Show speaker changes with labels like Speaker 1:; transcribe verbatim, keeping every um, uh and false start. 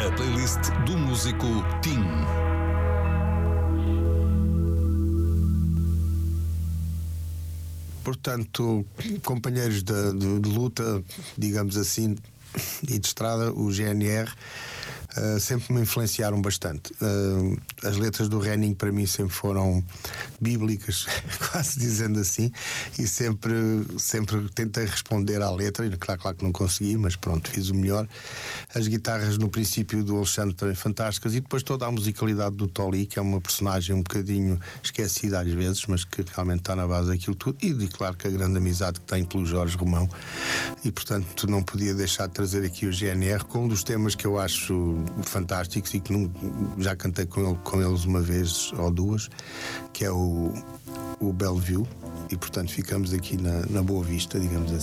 Speaker 1: A playlist do músico Tim.
Speaker 2: Portanto, companheiros de, de, de luta, digamos assim, e de estrada, o G N R, uh, sempre me influenciaram bastante. Uh, as letras do Henning para mim sempre foram bíblicas, quase dizendo assim, e sempre, sempre tentei responder à letra, e claro, claro que não consegui, mas pronto, fiz o melhor. As guitarras no princípio do Alexandre também fantásticas, e depois toda a musicalidade do Tolly, que é uma personagem um bocadinho esquecida às vezes, mas que realmente está na base daquilo tudo, e de, claro que a grande amizade que tem pelo Jorge Romão, e portanto não podia deixar de trazer aqui o G N R com um dos temas que eu acho fantásticos e que não, já cantei com, ele, com eles uma vez ou duas, que é o, o Bellevue, e portanto ficamos aqui na, na Boa Vista, digamos assim.